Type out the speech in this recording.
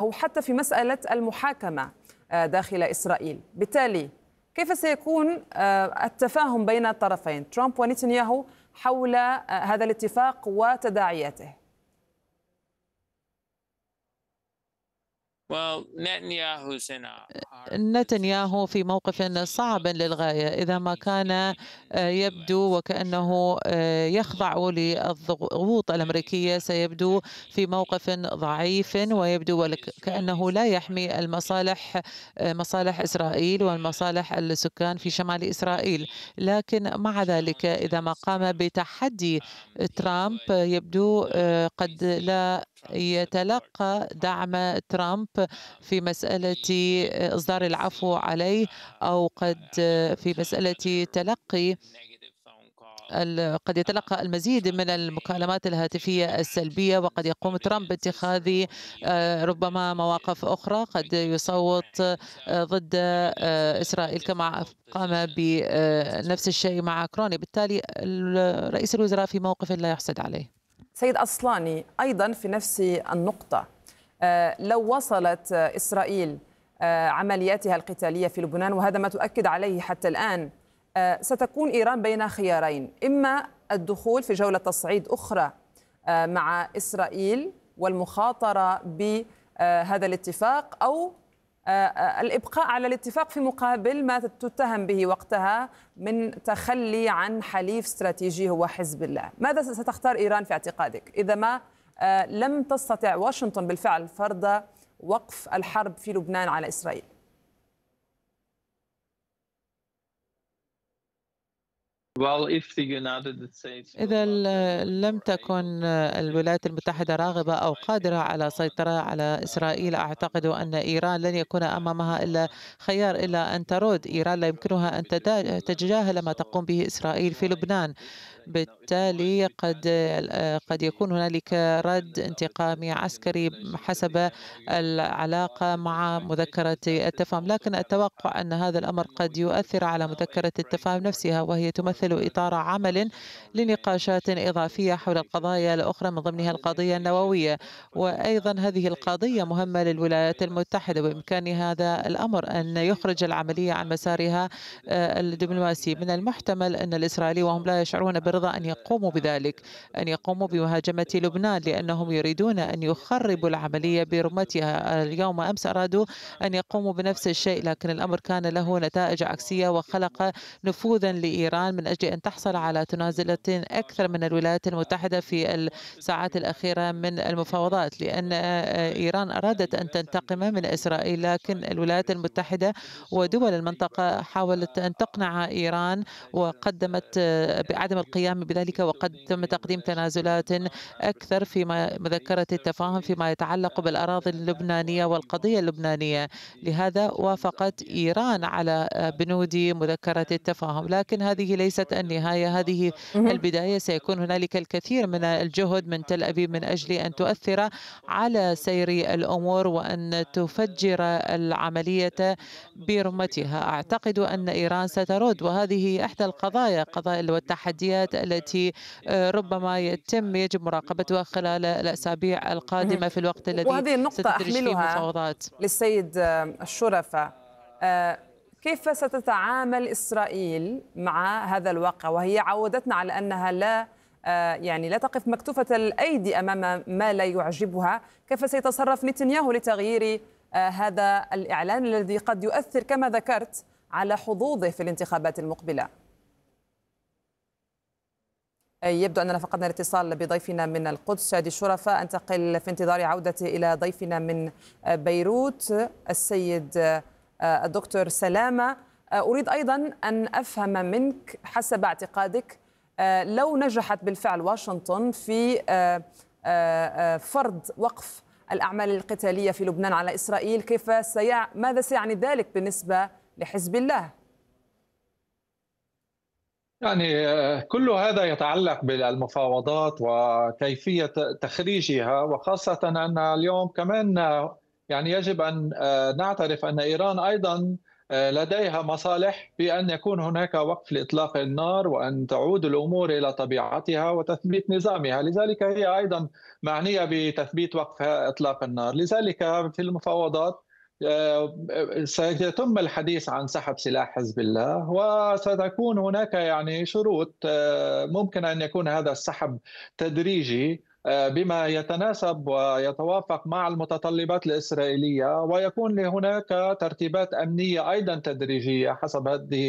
أو حتى في مسألة المحاكمة داخل إسرائيل. بالتالي كيف سيكون التفاهم بين الطرفين ترامب ونتنياهو حول هذا الاتفاق وتداعياته؟ نتنياهو في موقف صعب للغاية إذا ما كان يبدو وكأنه يخضع للضغوط الأمريكية، سيبدو في موقف ضعيف ويبدو كأنه لا يحمي مصالح إسرائيل والمصالح السكان في شمال إسرائيل. لكن مع ذلك إذا ما قام بتحدي ترامب يبدو قد لا يتلقى دعم ترامب في مسألة إصدار العفو عليه، أو في مسألة قد يتلقى المزيد من المكالمات الهاتفية السلبية، وقد يقوم ترامب باتخاذ ربما مواقف أخرى، قد يصوت ضد إسرائيل كما قام بنفس الشيء مع كروني. بالتالي رئيس الوزراء في موقف لا يحسد عليه. سيد أصلاني، أيضا في نفس النقطة، لو وصلت إسرائيل عملياتها القتالية في لبنان، وهذا ما تؤكد عليه حتى الآن، ستكون إيران بين خيارين: إما الدخول في جولة تصعيد أخرى مع إسرائيل والمخاطرة بهذا الاتفاق، أو الإبقاء على الاتفاق في مقابل ما تتهم به وقتها من تخلي عن حليف استراتيجي هو حزب الله. ماذا ستختار إيران في اعتقادك إذا ما لم تستطع واشنطن بالفعل فرض وقف الحرب في لبنان على إسرائيل؟ إذا لم تكن الولايات المتحدة راغبة أو قادرة على السيطرة على إسرائيل، أعتقد أن إيران لن يكون أمامها إلا خيار إلا أن ترد. إيران لا يمكنها أن تتجاهل ما تقوم به إسرائيل في لبنان. بالتالي قد يكون هنالك رد انتقامي عسكري حسب العلاقة مع مذكرة التفاهم، لكن التوقع أن هذا الأمر قد يؤثر على مذكرة التفاهم نفسها، وهي تمثل إطار عمل لنقاشات إضافية حول القضايا الأخرى من ضمنها القضية النووية. وأيضا هذه القضية مهمة للولايات المتحدة، وبإمكان هذا الأمر أن يخرج العملية عن مسارها الدبلوماسي. من المحتمل أن الإسرائيلي وهم لا يشعرون برضا أن يقوموا بذلك، أن يقوموا بمهاجمة لبنان، لأنهم يريدون أن يخربوا العملية برمتها. اليوم أمس أرادوا أن يقوموا بنفس الشيء، لكن الأمر كان له نتائج عكسية وخلق نفوذا لإيران من أجل أن تحصل على تنازلات أكثر من الولايات المتحدة في الساعات الأخيرة من المفاوضات، لأن إيران أرادت أن تنتقم من إسرائيل، لكن الولايات المتحدة ودول المنطقة حاولت أن تقنع إيران وقدمت بعدم القيام بذلك، وقد تم تقديم تنازلات أكثر في مذكرة التفاهم فيما يتعلق بالأراضي اللبنانية والقضية اللبنانية. لهذا وافقت إيران على بنود مذكرة التفاهم، لكن هذه ليست النهاية، هذه البداية. سيكون هنالك الكثير من الجهد من تل أبيب من أجل أن تؤثر على سير الأمور وأن تفجر العملية برمتها. أعتقد أن إيران سترد، وهذه إحدى قضايا والتحديات التي ربما يجب مراقبتها خلال الأسابيع القادمة في الوقت الذي وهذه النقطة ستدرج فيه المفاوضات. للسيد الشرفة، كيف ستتعامل إسرائيل مع هذا الواقع، وهي عودتنا على أنها لا تقف مكتوفة الأيدي أمام ما لا يعجبها؟ كيف سيتصرف نتنياهو لتغيير هذا الإعلان الذي قد يؤثر كما ذكرت على حظوظه في الانتخابات المقبلة؟ يبدو أننا فقدنا الاتصال بضيفنا من القدس. سيدي الشرفاء، أنتقل في انتظار عودته إلى ضيفنا من بيروت السيد الدكتور سلامة. أريد أيضا أن أفهم منك حسب اعتقادك، لو نجحت بالفعل واشنطن في فرض وقف الأعمال القتالية في لبنان على إسرائيل، ماذا سيعني ذلك بالنسبة لحزب الله؟ كل هذا يتعلق بالمفاوضات وكيفية تخريجها، وخاصة أن اليوم كمان يجب أن نعترف أن إيران أيضا لديها مصالح بأن يكون هناك وقف لإطلاق النار وأن تعود الأمور إلى طبيعتها وتثبيت نظامها، لذلك هي أيضا معنية بتثبيت وقف إطلاق النار. لذلك في المفاوضات سيتم الحديث عن سحب سلاح حزب الله، وستكون هناك يعني شروط. ممكن أن يكون هذا السحب تدريجي بما يتناسب ويتوافق مع المتطلبات الإسرائيلية، ويكون هناك ترتيبات أمنية أيضا تدريجية حسب هذه